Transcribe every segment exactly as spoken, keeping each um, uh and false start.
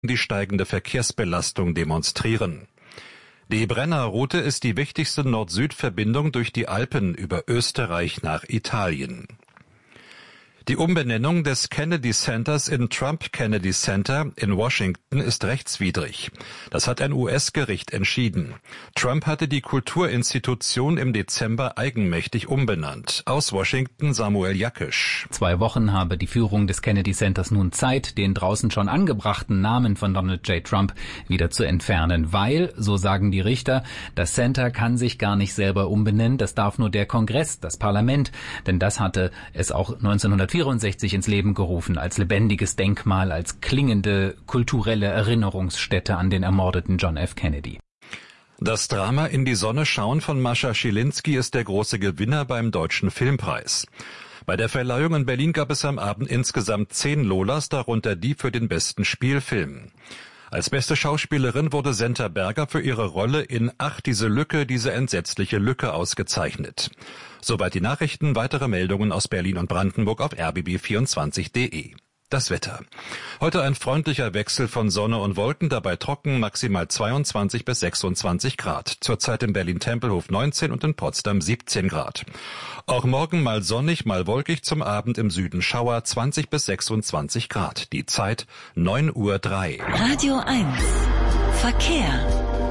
die steigende Verkehrsbelastung demonstrieren. Die Brennerroute ist die wichtigste Nord-Süd-Verbindung durch die Alpen über Österreich nach Italien. Die Umbenennung des Kennedy Centers in Trump Kennedy Center in Washington ist rechtswidrig. Das hat ein U S-Gericht entschieden. Trump hatte die Kulturinstitution im Dezember eigenmächtig umbenannt. Aus Washington Samuel Jackisch. Zwei Wochen habe die Führung des Kennedy Centers nun Zeit, den draußen schon angebrachten Namen von Donald J. Trump wieder zu entfernen, weil, so sagen die Richter, das Center kann sich gar nicht selber umbenennen, das darf nur der Kongress, das Parlament, denn das hatte es auch neunzehnhundertvierundsechzig ins Leben gerufen, als lebendiges Denkmal, als klingende kulturelle Erinnerungsstätte an den ermordeten John F. Kennedy. Das Drama In die Sonne schauen von Mascha Schilinski ist der große Gewinner beim Deutschen Filmpreis. Bei der Verleihung in Berlin gab es am Abend insgesamt zehn Lolas, darunter die für den besten Spielfilm. Als beste Schauspielerin wurde Senta Berger für ihre Rolle in Ach, diese Lücke, diese entsetzliche Lücke ausgezeichnet. Soweit die Nachrichten, weitere Meldungen aus Berlin und Brandenburg auf r b b vierundzwanzig punkt de. Das Wetter. Heute ein freundlicher Wechsel von Sonne und Wolken, dabei trocken, maximal zweiundzwanzig bis sechsundzwanzig Grad. Zurzeit in Berlin-Tempelhof neunzehn und in Potsdam siebzehn Grad. Auch morgen mal sonnig, mal wolkig, zum Abend im Süden Schauer, zwanzig bis sechsundzwanzig Grad. Die Zeit neun Uhr drei. Radio eins. Verkehr.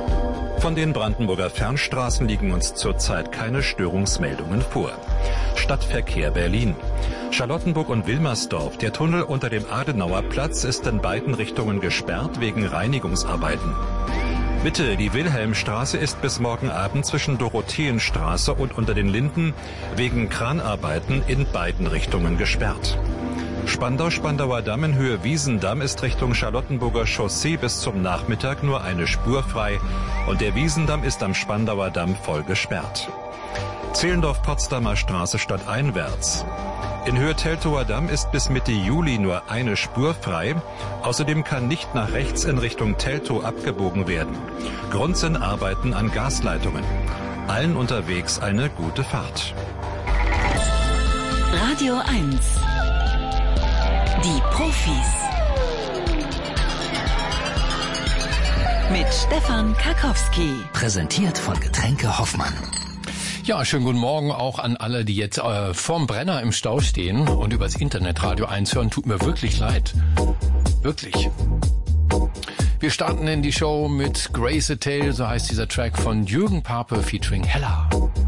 Von den Brandenburger Fernstraßen liegen uns zurzeit keine Störungsmeldungen vor. Stadtverkehr Berlin. Charlottenburg und Wilmersdorf. Der Tunnel unter dem Adenauerplatz ist in beiden Richtungen gesperrt wegen Reinigungsarbeiten. Mitte, die Wilhelmstraße ist bis morgen Abend zwischen Dorotheenstraße und unter den Linden wegen Kranarbeiten in beiden Richtungen gesperrt. Spandau-Spandauer Damm in Höhe Wiesendamm ist Richtung Charlottenburger Chaussee bis zum Nachmittag nur eine Spur frei und der Wiesendamm ist am Spandauer Damm voll gesperrt. Zehlendorf-Potsdamer Straße stadteinwärts. In Höhe Teltower Damm ist bis Mitte Juli nur eine Spur frei. Außerdem kann nicht nach rechts in Richtung Teltow abgebogen werden. Grund sind Arbeiten an Gasleitungen. Allen unterwegs eine gute Fahrt. Radio eins. Die Profis. Mit Stefan Karkowski. Präsentiert von Getränke Hoffmann. Ja, schönen guten Morgen auch an alle, die jetzt äh, vorm Brenner im Stau stehen und übers Internet Radio eins hören. Tut mir wirklich leid. Wirklich. Wir starten in die Show mit Grace a Tale, so heißt dieser Track von Jürgen Pape featuring Hella.